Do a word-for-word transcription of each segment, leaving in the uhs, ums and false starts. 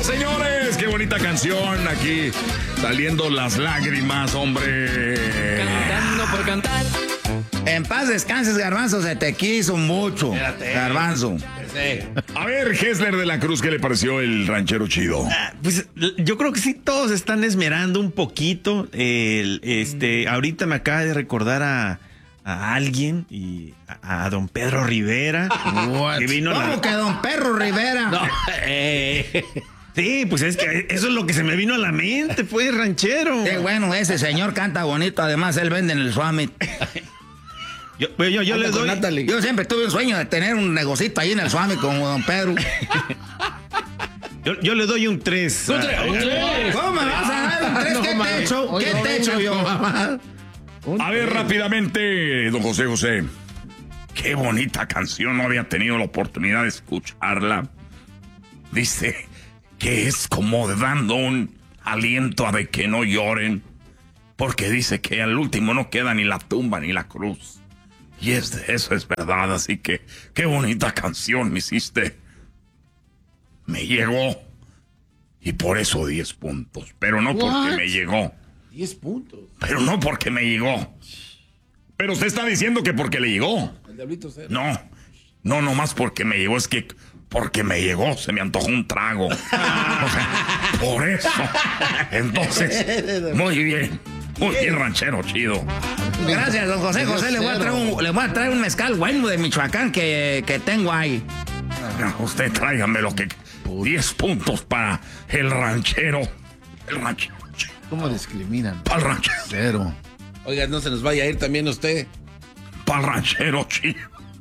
Señoras, señores, qué bonita canción. Aquí saliendo las lágrimas, hombre. Cantando por cantar. En paz descanses, Garbanzo, se te quiso mucho. Espérate. Garbanzo. A ver, Hesler de la Cruz, ¿qué le pareció el ranchero chido? Ah, pues yo creo que sí, todos están esmerando un poquito. El, este, ahorita me acaba de recordar a, a alguien y a, a don Pedro Rivera. What? Que vino ¿Cómo la... que don Perro Rivera? No, eh, sí, pues es que eso es lo que se me vino a la mente, pues, ranchero. Qué bueno, ese señor canta bonito. Además, él vende en el Summit. Yo, yo, yo, yo le doy... Natalie. Yo siempre tuve un sueño de tener un negocito ahí en el Summit como don Pedro. Yo, yo le doy un tres. Un tres, un tres. ¿Cómo me vas a dar un tres? No, ¿Qué man. te echo? Oye, ¿Qué no te echo vengas, yo? mamá. A ver, rápidamente, don José José. Qué bonita canción, no había tenido la oportunidad de escucharla. Dice que es como dando un aliento a de que no lloren, porque dice que al último no queda ni la tumba ni la cruz. Y es, eso es verdad, así que qué bonita canción me hiciste. Me llegó. Y por eso diez puntos, pero no porque What? me llegó. diez puntos. Pero no porque me llegó. Pero usted está diciendo que porque le llegó. El diablito cero. No, no, nomás porque me llegó, es que porque me llegó, se me antojó un trago. O sea, por eso. Entonces, muy bien, muy bien, ranchero chido. Gracias, don José José. Le voy a traer un, le voy a traer un mezcal bueno de Michoacán que, que tengo ahí. Usted tráigame lo que... diez puntos para el ranchero. El ranchero chido. ¿Cómo discriminan? Para el ranchero. Cero. Oiga, no se nos vaya a ir también usted. Para el ranchero chido.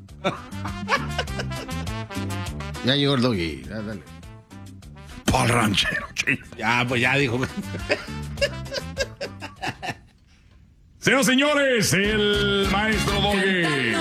Ya llegó el doggy. Ya, dale. Para el ranchero chido. Ya, pues ya dijo. Señoras y señores, el maestro Doggy.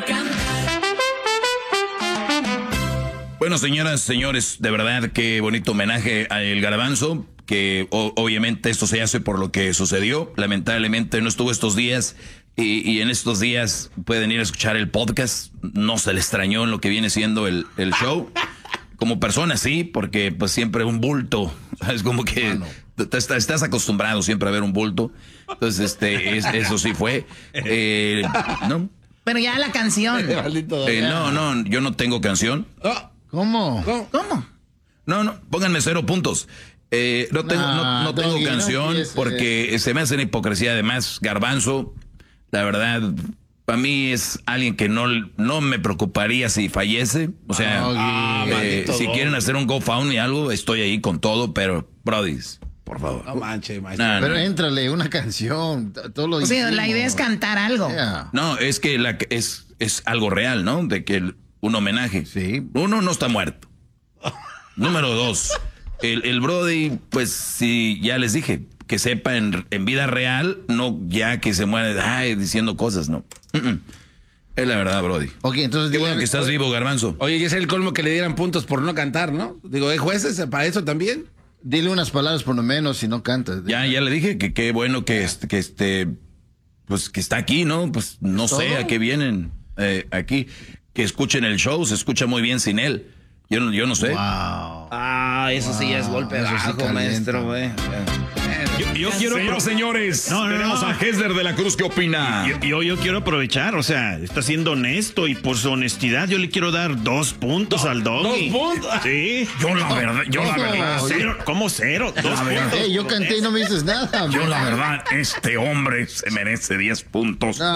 Bueno, señoras, señores, de verdad, qué bonito homenaje a El Garbanzo, que o, obviamente esto se hace por lo que sucedió. Lamentablemente no estuvo estos días y, y en estos días pueden ir a escuchar el podcast. No se le extrañó en lo que viene siendo el, el show. Como persona, sí, porque pues siempre un bulto. Es como que te, estás, estás acostumbrado siempre a ver un bulto. Entonces, este, es, eso sí fue. Eh, ¿no? Pero ya la canción. Eh, no, no, yo no tengo canción. ¿Cómo? ¿Cómo? No, no, pónganme cero puntos. Eh, no tengo, no, no Ah, tengo Doggy, no canción empieces. porque se me hace una hipocresía. Además, Garbanzo, la verdad, para mí es alguien que no, no me preocuparía si fallece. O sea, Ah, eh, maldito si Doggy. quieren hacer un GoFundMe algo, estoy ahí con todo, pero, brodis, por favor. No manches, maestro. Nah, Pero no. éntrale una canción. Todo lo O sea, la dijimos. idea es cantar algo. Yeah. No, es que la, es, es algo real, ¿no? De que el- un homenaje. Sí. Uno, no está muerto. Número dos, el, el Brody, pues sí, ya les dije, que sepa en, en vida real, no ya que se muere ay, diciendo cosas, no. Mm-mm. Es la verdad, Brody. Ok, entonces... Qué bueno dígame- que estás vivo, Garbanzo. Oye, y es el colmo que le dieran puntos por no cantar, ¿no? Digo, ¿hay jueces para eso también? Dile unas palabras por lo menos si no cantas. Ya, ya le dije que qué bueno que, este, que este, pues que está aquí, ¿no? Pues no sé ¿Todo? a qué vienen eh, aquí. Que escuchen el show, se escucha muy bien sin él. Yo no, yo no sé. Wow. Ah, eso sí es golpe Eso sí bajo, calienta. maestro, güey. Yo, yo quiero... Señoras, señores, No, no, tenemos no. a Hesler de la Cruz, ¿qué opina? Yo, yo, yo quiero aprovechar, o sea, está siendo honesto y por su honestidad yo le quiero dar dos puntos al Doggy. ¿dos puntos? Sí. Yo la verdad, yo la No. verdad, Cero, ¿cómo cero? Dos A ver. puntos. Ey, yo canté y no me dices nada. yo man. la verdad, este hombre se merece diez puntos por,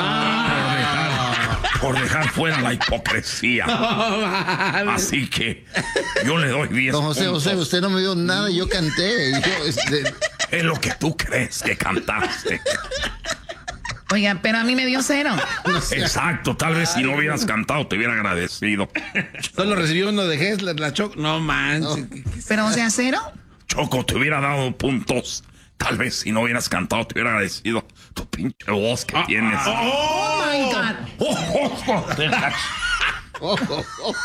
dejar, por dejar fuera la hipocresía. Así que yo le doy diez Don José, puntos. José, usted no me dio nada y yo canté. Y yo, este, Es lo que tú crees que cantaste. Oiga, pero a mí me dio cero. Exacto, tal vez si no hubieras cantado te hubiera agradecido. Solo recibió uno de Hessler, la Choc. No manches. Pero, o sea, cero. Choco, te hubiera dado puntos. Tal vez si no hubieras cantado te hubiera agradecido tu pinche voz que tienes. Oh my God. Oh, oh, oh, de la- oh, oh, oh.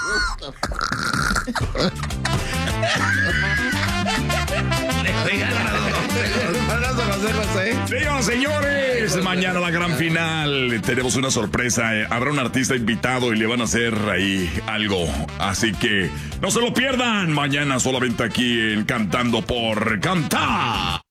Abrazo, José José. Señoras, señores, Señores, mañana la gran final. Tenemos una sorpresa. eh, Habrá un artista invitado y le van a hacer ahí algo. Así que no se lo pierdan. Mañana solamente aquí en Cantando por Cantar.